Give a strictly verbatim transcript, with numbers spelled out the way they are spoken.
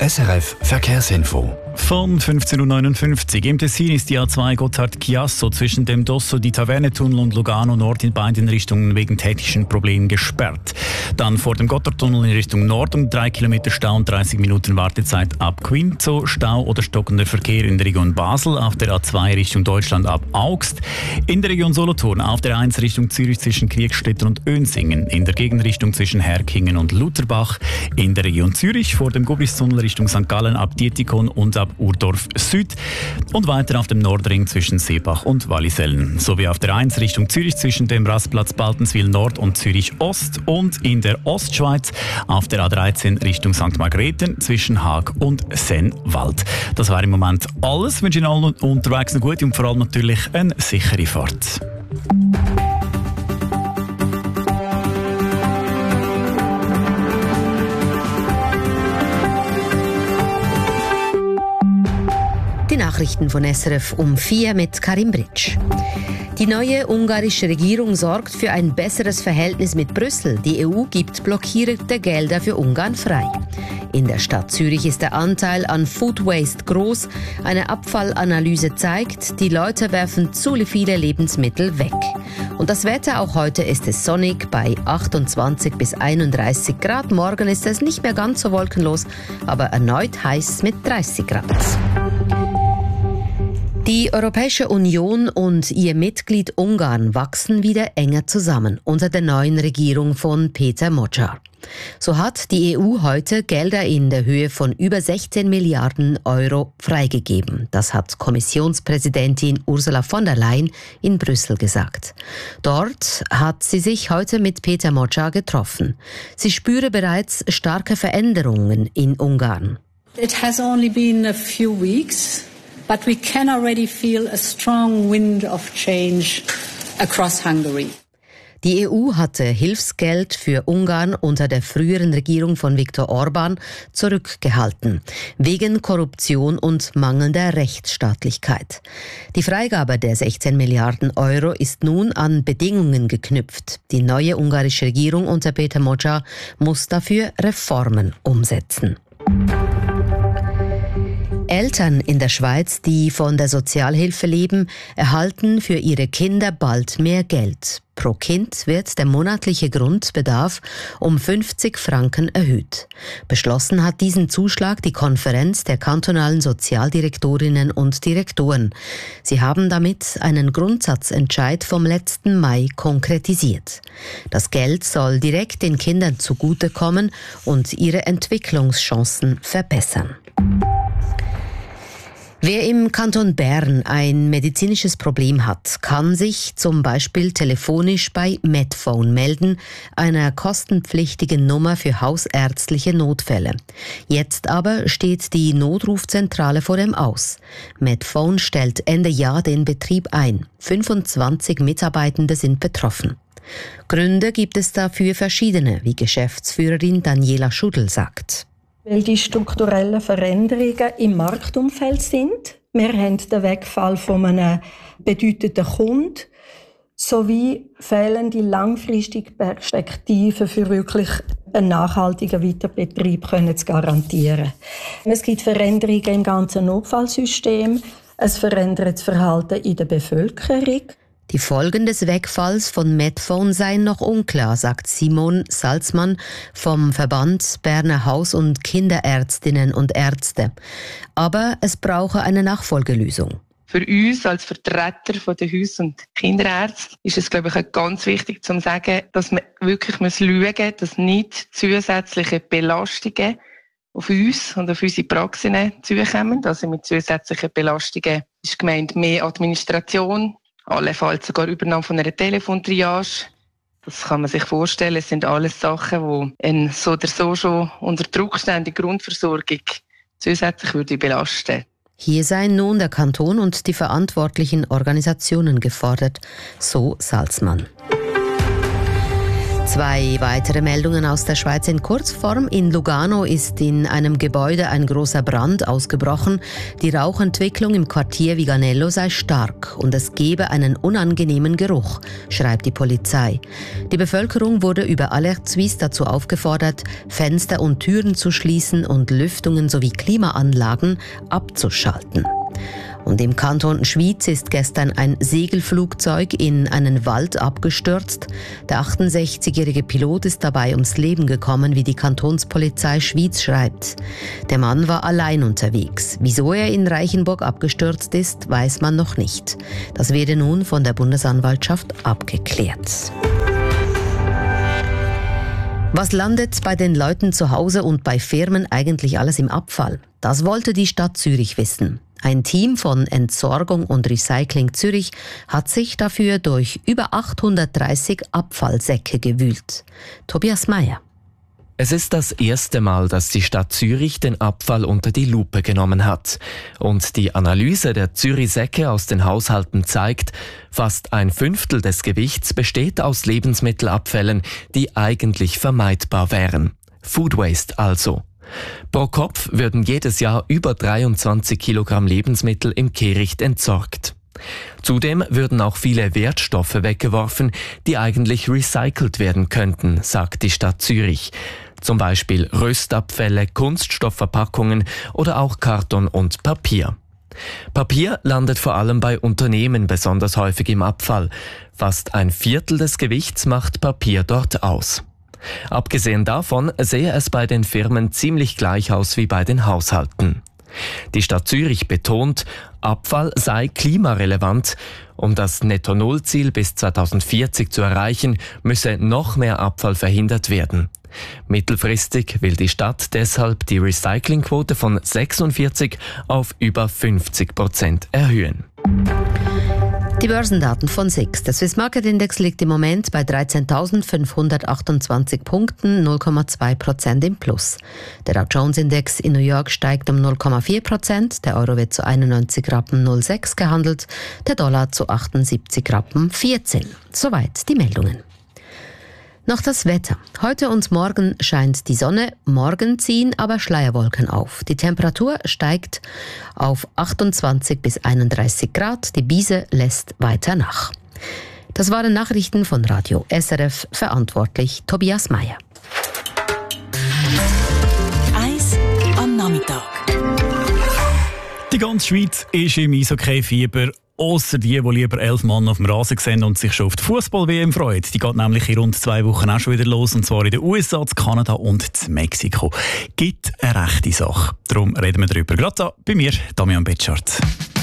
S R F Verkehrsinfo. Von fünfzehn Uhr neunundfünfzig. Im Tessin ist die A zwei Gotthard-Chiasso zwischen dem Dosso di Taverne-Tunnel und Lugano Nord in beiden Richtungen wegen technischen Problemen gesperrt. Dann vor dem Gotthardtunnel in Richtung Nord um drei Kilometer Stau und dreißig Minuten Wartezeit ab Quinzo. Stau oder stockender Verkehr in der Region Basel auf der A zwei Richtung Deutschland ab Augst. In der Region Solothurn auf der eins Richtung Zürich zwischen Kriegstetten und Önsingen. In der Gegenrichtung zwischen Herkingen und Lutherbach. In der Region Zürich vor dem Gubristunnel Richtung Sankt Gallen ab Dietikon und ab Urdorf Süd und weiter auf dem Nordring zwischen Seebach und Wallisellen, sowie auf der eins Richtung Zürich zwischen dem Rastplatz Baltenswil Nord und Zürich Ost und in der Ostschweiz auf der A dreizehn Richtung Sankt Margrethen zwischen Haag und Sennwald. Das war im Moment alles. Ich wünsche Ihnen allen unterwegs eine gute und vor allem natürlich eine sichere Fahrt. Die Nachrichten von S R F um vier mit Karim Britsch. Die neue ungarische Regierung sorgt für ein besseres Verhältnis mit Brüssel. Die E U gibt blockierte Gelder für Ungarn frei. In der Stadt Zürich ist der Anteil an Food Waste groß. Eine Abfallanalyse zeigt, die Leute werfen zu viele Lebensmittel weg. Und das Wetter, auch heute ist es sonnig bei achtundzwanzig bis einunddreißig Grad. Morgen ist es nicht mehr ganz so wolkenlos, aber erneut heiß mit dreißig Grad. Die Europäische Union und ihr Mitglied Ungarn wachsen wieder enger zusammen unter der neuen Regierung von Peter Magyar. So hat die E U heute Gelder in der Höhe von über sechzehn Milliarden Euro freigegeben. Das hat Kommissionspräsidentin Ursula von der Leyen in Brüssel gesagt. Dort hat sie sich heute mit Peter Magyar getroffen. Sie spüre bereits starke Veränderungen in Ungarn. It has only been a few weeks. But we can already feel a strong wind of change across Hungary. Die E U hatte Hilfsgeld für Ungarn unter der früheren Regierung von Viktor Orbán zurückgehalten, wegen Korruption und mangelnder Rechtsstaatlichkeit. Die Freigabe der sechzehn Milliarden Euro ist nun an Bedingungen geknüpft. Die neue ungarische Regierung unter Peter Magyar muss dafür Reformen umsetzen. Eltern in der Schweiz, die von der Sozialhilfe leben, erhalten für ihre Kinder bald mehr Geld. Pro Kind wird der monatliche Grundbedarf um fünfzig Franken erhöht. Beschlossen hat diesen Zuschlag die Konferenz der kantonalen Sozialdirektorinnen und Direktoren. Sie haben damit einen Grundsatzentscheid vom letzten Mai konkretisiert. Das Geld soll direkt den Kindern zugutekommen und ihre Entwicklungschancen verbessern. Wer im Kanton Bern ein medizinisches Problem hat, kann sich zum Beispiel telefonisch bei Medphone melden, einer kostenpflichtigen Nummer für hausärztliche Notfälle. Jetzt aber steht die Notrufzentrale vor dem Aus. Medphone stellt Ende Jahr den Betrieb ein. fünfundzwanzig Mitarbeitende sind betroffen. Gründe gibt es dafür verschiedene, wie Geschäftsführerin Daniela Schuddel sagt. Weil die strukturellen Veränderungen im Marktumfeld sind. Wir haben den Wegfall von einem bedeutenden Kunden sowie fehlende langfristige Perspektiven für wirklich einen nachhaltigen Weiterbetrieb zu garantieren. Es gibt Veränderungen im ganzen Notfallsystem. Es verändert das Verhalten in der Bevölkerung. Die Folgen des Wegfalls von Medphone seien noch unklar, sagt Simon Salzmann vom Verband Berner Haus- und Kinderärztinnen und Ärzte. Aber es brauche eine Nachfolgelösung. Für uns als Vertreter von der Haus- und Kinderärzte ist es, glaube ich, ganz wichtig zu sagen, dass man wirklich schauen muss, dass nicht zusätzliche Belastungen auf uns und auf unsere Praxen zukommen. Also mit zusätzlichen Belastungen ist gemeint mehr Administration, allenfalls sogar Übernahme von einer Telefontriage. Das kann man sich vorstellen. Es sind alles Sachen, die eine so oder so schon unter Druck stehende Grundversorgung zusätzlich würde belasten. Hier seien nun der Kanton und die verantwortlichen Organisationen gefordert, so Salzmann. Zwei weitere Meldungen aus der Schweiz in Kurzform. In Lugano ist in einem Gebäude ein großer Brand ausgebrochen. Die Rauchentwicklung im Quartier Viganello sei stark und es gebe einen unangenehmen Geruch, schreibt die Polizei. Die Bevölkerung wurde über Alert Suisse dazu aufgefordert, Fenster und Türen zu schließen und Lüftungen sowie Klimaanlagen abzuschalten. Und im Kanton Schwyz ist gestern ein Segelflugzeug in einen Wald abgestürzt. Der achtundsechzigjährige Pilot ist dabei ums Leben gekommen, wie die Kantonspolizei Schwyz schreibt. Der Mann war allein unterwegs. Wieso er in Reichenburg abgestürzt ist, weiß man noch nicht. Das werde nun von der Bundesanwaltschaft abgeklärt. Was landet bei den Leuten zu Hause und bei Firmen eigentlich alles im Abfall? Das wollte die Stadt Zürich wissen. Ein Team von Entsorgung und Recycling Zürich hat sich dafür durch über achthundertdreißig Abfallsäcke gewühlt. Tobias Meyer. Es ist das erste Mal, dass die Stadt Zürich den Abfall unter die Lupe genommen hat. Und die Analyse der Zürich-Säcke aus den Haushalten zeigt, fast ein Fünftel des Gewichts besteht aus Lebensmittelabfällen, die eigentlich vermeidbar wären. Food Waste also. Pro Kopf würden jedes Jahr über dreiundzwanzig Kilogramm Lebensmittel im Kehricht entsorgt. Zudem würden auch viele Wertstoffe weggeworfen, die eigentlich recycelt werden könnten, sagt die Stadt Zürich. Zum Beispiel Röstabfälle, Kunststoffverpackungen oder auch Karton und Papier. Papier landet vor allem bei Unternehmen besonders häufig im Abfall. Fast ein Viertel des Gewichts macht Papier dort aus. Abgesehen davon sehe es bei den Firmen ziemlich gleich aus wie bei den Haushalten. Die Stadt Zürich betont, Abfall sei klimarelevant. Um das Netto-Null-Ziel bis zweitausendvierzig zu erreichen, müsse noch mehr Abfall verhindert werden. Mittelfristig will die Stadt deshalb die Recyclingquote von sechsundvierzig auf über fünfzig Prozent erhöhen. Die Börsendaten von S I X. Der Swiss Market Index liegt im Moment bei dreizehntausendfünfhundertachtundzwanzig Punkten, null Komma zwei Prozent im Plus. Der Dow Jones Index in New York steigt um null Komma vier Prozent, der Euro wird zu einundneunzig Rappen null Komma sechs gehandelt, der Dollar zu achtundsiebzig Rappen vierzehn. Soweit die Meldungen. Noch das Wetter. Heute und morgen scheint die Sonne, morgen ziehen aber Schleierwolken auf. Die Temperatur steigt auf achtundzwanzig bis einunddreißig Grad, die Biese lässt weiter nach. Das waren Nachrichten von Radio S R F, verantwortlich Tobias Meyer. Eis am Nachmittag. Die ganze Schweiz ist im Eishockey-Fieber. Ausser die, die lieber elf Mann auf dem Rasen sehen und sich schon auf die Fußball-W M freuen. Die geht nämlich in rund zwei Wochen auch schon wieder los, und zwar in den U S A, Kanada und Mexiko. Gibt eine rechte Sache. Darum reden wir darüber. Gerade da bei mir, Damian Betschart.